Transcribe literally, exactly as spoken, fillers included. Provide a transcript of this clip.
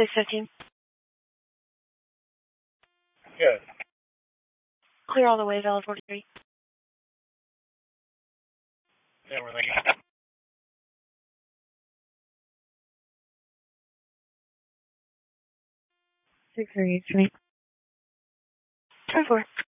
six fifteen. Good. Clear all the way, valid forty-three. Yeah, we're thinking. six thirty-eight, twenty. twenty-four.